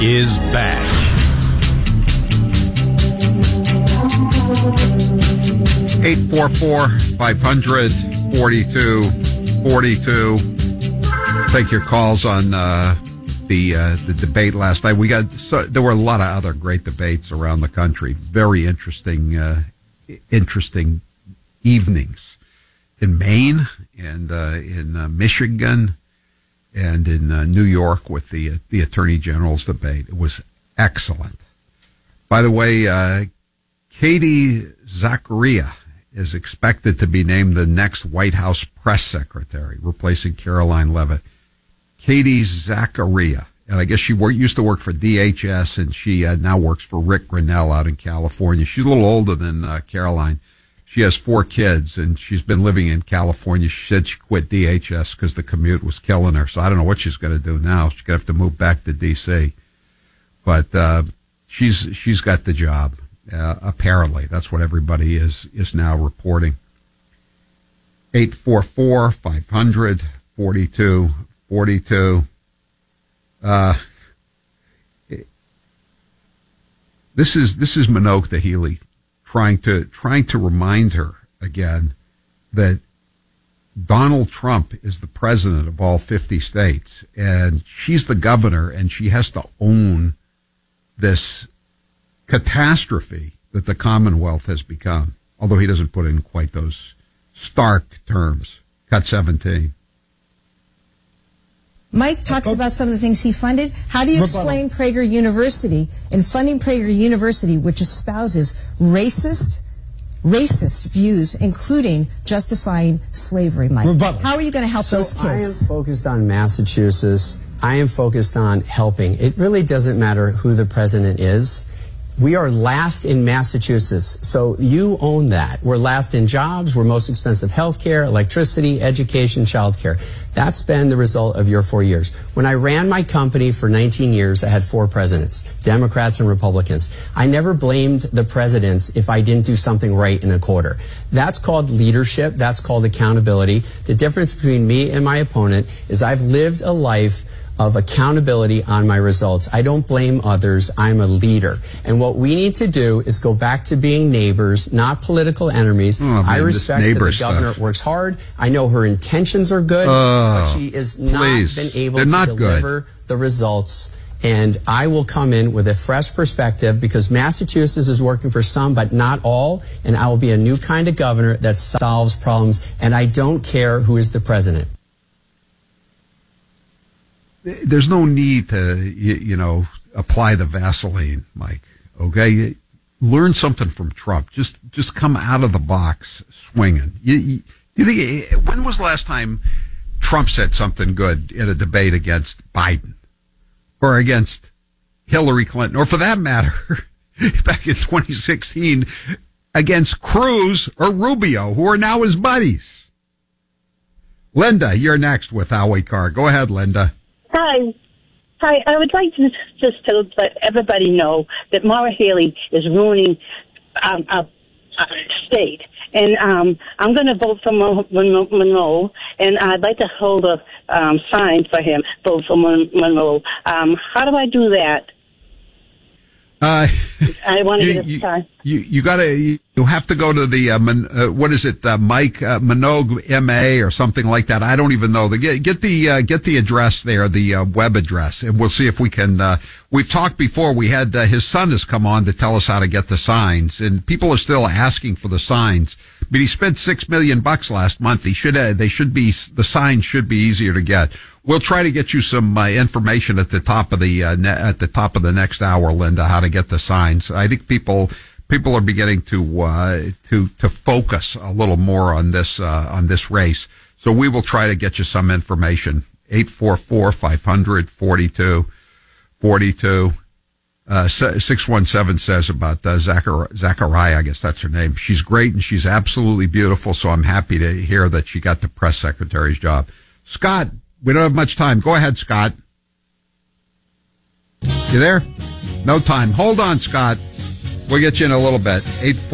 is back. Eight 844-500-4242. Take your calls on the debate last night. There were a lot of other great debates around the country. Very interesting evenings in Maine and in Michigan and in New York with the Attorney General's debate. It was excellent. By the way, Katie Zachariah is expected to be named the next White House press secretary, replacing Caroline Leavitt. Katie Zachariah, and I guess she used to work for DHS, and she now works for Rick Grinnell out in California. She's a little older than Caroline. She has 4 kids, and she's been living in California. She said she quit DHS because the commute was killing her. So I don't know what she's going to do now. She's going to have to move back to D.C. But she's got the job. Apparently, that's what everybody is now reporting. 844-500-4242. This is Minogue Tahili trying to remind her again that Donald Trump is the president of all 50 states, and she's the governor, and she has to own this catastrophe that the Commonwealth has become, although he doesn't put in quite those stark terms. Cut 17. Mike talks about some of the things he funded. How do you explain Prager University and funding Prager University, which espouses racist views, including justifying slavery, Mike? How are you going to help those kids? I am focused on Massachusetts. I am focused on helping. It really doesn't matter who the president is. We are last in Massachusetts, so you own that. We're last in jobs. We're most expensive health care, electricity, education, child care. That's been the result of your 4 years. When I ran my company for 19 years, I had 4 presidents, Democrats and Republicans. I never blamed the presidents if I didn't do something right in a quarter. That's called leadership. That's called accountability. The difference between me and my opponent is I've lived a life of accountability on my results. I don't blame others. I'm a leader. And what we need to do is go back to being neighbors, not political enemies. I respect that the governor works hard. I know her intentions are good, but she has not been able to deliver the results. And I will come in with a fresh perspective because Massachusetts is working for some, but not all. And I will be a new kind of governor that solves problems. And I don't care who is the president. There's no need to, apply the Vaseline, Mike. Okay, learn something from Trump. Just come out of the box swinging. You think when was the last time Trump said something good in a debate against Biden or against Hillary Clinton, or for that matter, back in 2016 against Cruz or Rubio, who are now his buddies? Linda, you're next with Howie Carr. Go ahead, Linda. Hi. I would like to just to let everybody know that Maura Healey is ruining our state. And I'm going to vote for Monroe, and I'd like to hold a sign for him, vote for Monroe. How do I do that? I want to get a sign. You have to go to the what is it, Mike Minogue MA or something like that. I don't even know. Get the address there, the web address, and we'll see if we can. We've talked before. We had his son has come on to tell us how to get the signs, and people are still asking for the signs. But he spent $6 million last month. The signs should be easier to get. We'll try to get you some information at the top of the next hour, Linda, how to get the signs. I think people are beginning to focus a little more on this race. So we will try to get you some information. 844-500-4242. 617 says about Zachariah, I guess that's her name. She's great and she's absolutely beautiful. So I'm happy to hear that she got the press secretary's job. Scott, we don't have much time. Go ahead, Scott. You there? No time. Hold on, Scott. We'll get you in a little bit.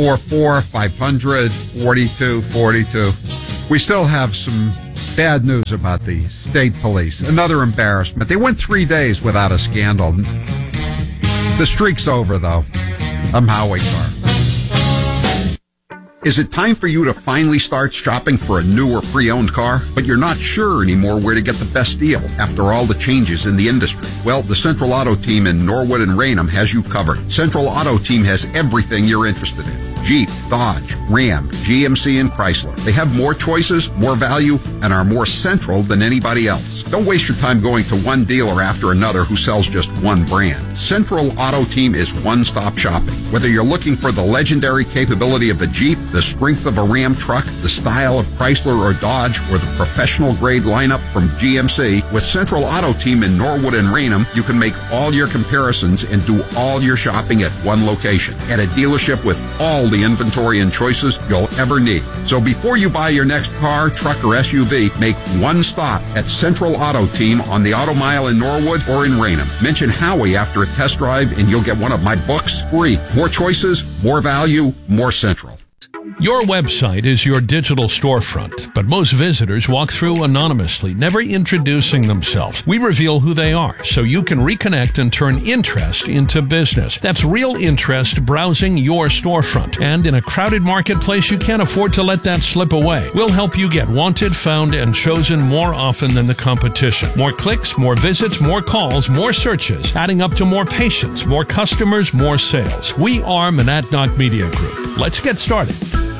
844-500-4242. We still have some bad news about the state police. Another embarrassment. They went 3 days without a scandal. The streak's over, though. I'm Howie Carr. Is it time for you to finally start shopping for a new or pre-owned car, but you're not sure anymore where to get the best deal after all the changes in the industry? Well, the Central Auto Team in Norwood and Raynham has you covered. Central Auto Team has everything you're interested in. Jeep, Dodge, Ram, GMC, and Chrysler. They have more choices, more value, and are more central than anybody else. Don't waste your time going to one dealer after another who sells just one brand. Central Auto Team is one-stop shopping. Whether you're looking for the legendary capability of a Jeep, the strength of a Ram truck, the style of Chrysler or Dodge, or the professional-grade lineup from GMC, with Central Auto Team in Norwood and Raynham, you can make all your comparisons and do all your shopping at one location, at a dealership with all the inventory and choices you'll ever need. So before you buy your next car, truck, or SUV, make one stop at Central Auto Team on the Auto Mile in Norwood or in Raynham. Mention Howie after a test drive and you'll get one of my books free. More choices, more value, more Central. Your website is your digital storefront, but most visitors walk through anonymously, never introducing themselves. We reveal who they are so you can reconnect and turn interest into business. That's real interest browsing your storefront. And in a crowded marketplace, you can't afford to let that slip away. We'll help you get wanted, found, and chosen more often than the competition. More clicks, more visits, more calls, more searches, adding up to more patients, more customers, more sales. We are Monadnock Media Group. Let's get started.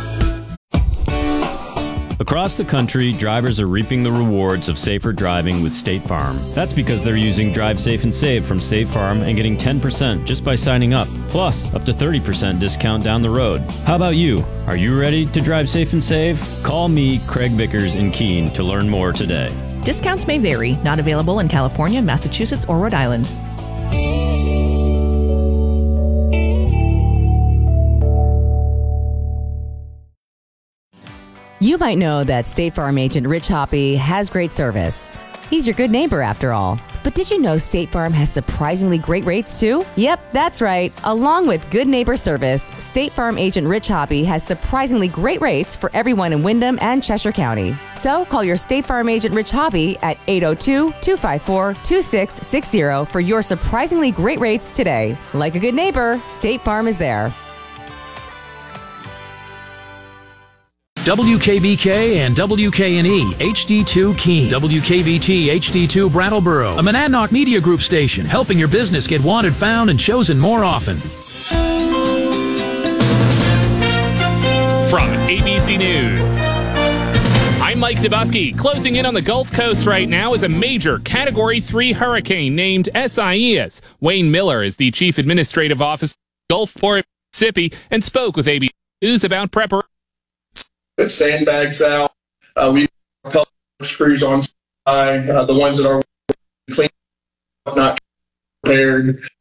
Across the country, drivers are reaping the rewards of safer driving with State Farm. That's because they're using Drive Safe and Save from State Farm and getting 10% just by signing up, plus up to 30% discount down the road. How about you? Are you ready to drive safe and save? Call me, Craig Vickers in Keene, to learn more today. Discounts may vary. Not available in California, Massachusetts, or Rhode Island. You might know that State Farm agent Rich Hoppy has great service. He's your good neighbor after all. But did you know State Farm has surprisingly great rates too? Yep, that's right. Along with good neighbor service, State Farm agent Rich Hoppy has surprisingly great rates for everyone in Windham and Cheshire County. So call your State Farm agent Rich Hoppy at 802-254-2660 for your surprisingly great rates today. Like a good neighbor, State Farm is there. WKBK and WKNE HD2 Keene, WKVT HD2 Brattleboro, a Monadnock Media Group station, helping your business get wanted, found, and chosen more often. From ABC News, I'm Mike Zabusky. Closing in on the Gulf Coast right now is a major Category 3 hurricane named Isaias. Wayne Miller is the Chief Administrative Officer of Gulfport, Mississippi, and spoke with ABC News about preparation. Put sandbags out. We put screws on the ones that are clean, not prepared.